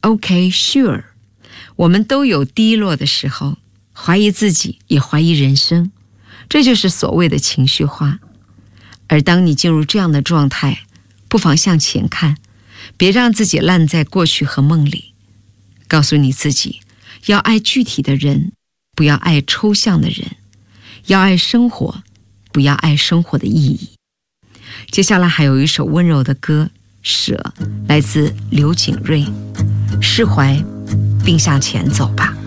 OK, sure。我们都有低落的时候，怀疑自己，也怀疑人生，这就是所谓的情绪化。而当你进入这样的状态，不妨向前看，别让自己烂在过去和梦里。告诉你自己，要爱具体的人，不要爱抽象的人；要爱生活，不要爱生活的意义。接下来还有一首温柔的歌，舍，来自刘景睿。释怀并向前走吧。